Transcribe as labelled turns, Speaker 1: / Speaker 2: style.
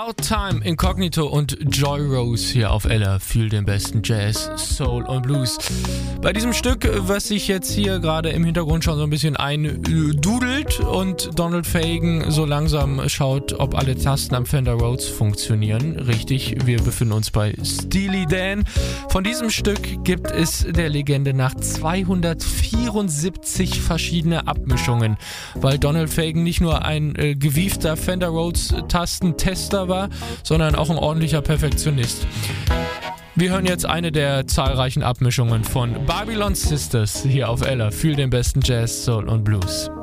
Speaker 1: Time, Incognito und Joy Rose hier auf Ella. Fühl den besten Jazz, Soul und Blues. Bei diesem Stück, was sich jetzt hier gerade im Hintergrund schon so ein bisschen eindudelt und Donald Fagen so langsam schaut, ob alle Tasten am Fender Rhodes funktionieren. Richtig, wir befinden uns bei Steely Dan. Von diesem Stück gibt es der Legende nach 274 verschiedene Abmischungen, weil Donald Fagen nicht nur ein gewiefter Fender Rhodes Tastentester war, sondern auch ein ordentlicher Perfektionist. Wir hören jetzt eine der zahlreichen Abmischungen von Babylon Sisters hier auf Ella. Fühl den besten Jazz, Soul und Blues.